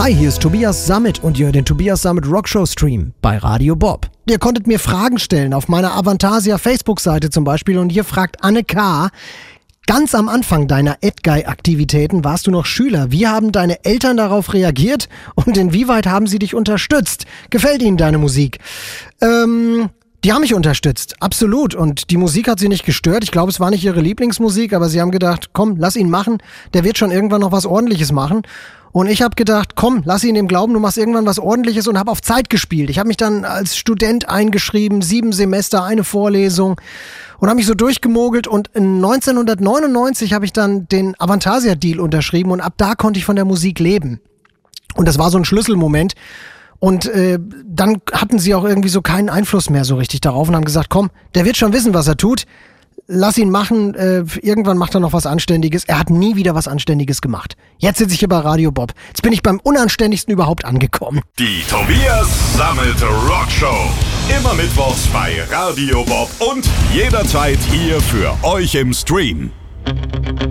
Hi, hier ist Tobias Sammet und ihr hört den Tobias Sammet Rockshow Stream bei Radio Bob. Ihr konntet mir Fragen stellen auf meiner Avantasia Facebook-Seite zum Beispiel und hier fragt Anne K., ganz am Anfang deiner Edguy-Aktivitäten warst du noch Schüler. Wie haben deine Eltern darauf reagiert und inwieweit haben sie dich unterstützt? Gefällt ihnen deine Musik? Die haben mich unterstützt, absolut. Und die Musik hat sie nicht gestört. Ich glaube, es war nicht ihre Lieblingsmusik, aber sie haben gedacht, komm, lass ihn machen. Der wird schon irgendwann noch was Ordentliches machen. Und ich habe gedacht, komm, lass ihn dem glauben, du machst irgendwann was Ordentliches und habe auf Zeit gespielt. Ich habe mich dann als Student eingeschrieben, 7 Semester, eine Vorlesung und habe mich so durchgemogelt. Und 1999 habe ich dann den Avantasia-Deal unterschrieben und ab da konnte ich von der Musik leben. Und das war so ein Schlüsselmoment. Und dann hatten sie auch irgendwie so keinen Einfluss mehr so richtig darauf und haben gesagt, komm, der wird schon wissen, was er tut. Lass ihn machen, irgendwann macht er noch was Anständiges. Er hat nie wieder was Anständiges gemacht. Jetzt sitze ich hier bei Radio Bob. Jetzt bin ich beim Unanständigsten überhaupt angekommen. Die Tobias Sammet Rockshow. Immer mittwochs bei Radio Bob und jederzeit hier für euch im Stream.